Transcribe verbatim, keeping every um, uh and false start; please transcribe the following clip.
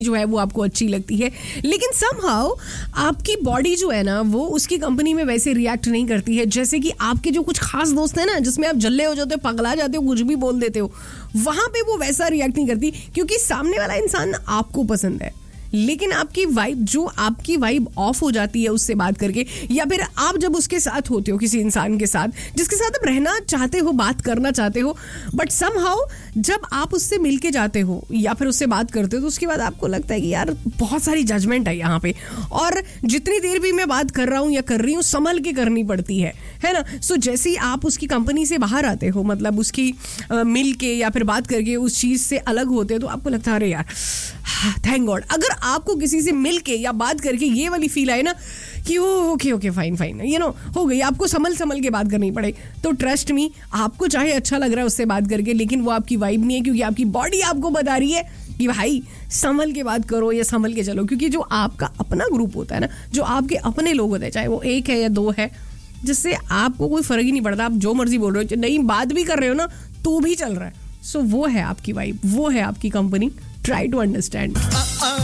जो है वो आपको अच्छी लगती है, लेकिन समहाउ आपकी बॉडी जो है ना वो उसकी कंपनी में वैसे रिएक्ट नहीं करती है जैसे कि आपके जो कुछ खास दोस्त हैं ना जिसमें आप जल्ले हो जाते हो, पगला जाते हो, कुछ भी बोल देते हो, वहां पे वो वैसा रिएक्ट नहीं करती क्योंकि सामने वाला इंसान आपको पसंद है। लेकिन आपकी वाइब जो आपकी वाइब ऑफ हो जाती है उससे बात करके, या फिर आप जब उसके साथ होते हो किसी इंसान के साथ जिसके साथ आप रहना चाहते हो, बात करना चाहते हो, बट समहाउ जब आप उससे मिलके जाते हो या फिर उससे बात करते हो तो उसके बाद आपको लगता है कि यार बहुत सारी जजमेंट है यहाँ पे, और जितनी देर भी मैं बात कर रहा हूँ या कर रही हूँ संभल के करनी पड़ती है है ना। सो so, जैसे ही आप उसकी कंपनी से बाहर आते हो, मतलब उसकी आ, मिल के या फिर बात करके उस चीज़ से अलग होते हो तो आपको लगता है अरे यार थैंक गॉड। अगर आपको किसी से मिल के या बात करके ये वाली फील आए ना कि ओ okay okay fine fine you know हो गई, आपको संभल संभल के बात करनी पड़े, तो ट्रस्ट मी आपको चाहे अच्छा लग रहा है उससे बात करके, लेकिन वो आपकी वाइब नहीं है क्योंकि आपकी बॉडी आपको बता रही है कि भाई संभल के बात करो या संभल के चलो। क्योंकि जो आपका अपना ग्रुप होता है ना, जो आपके अपने लोग होते हैं, चाहे वो एक है या दो है, जिससे आपको कोई फर्क ही नहीं पड़ता, आप जो मर्जी बोल रहे हो, नहीं बात भी कर रहे हो ना तो भी चल रहा है। सो so, वो है आपकी वाइब, वो है आपकी कंपनी। Try to understand.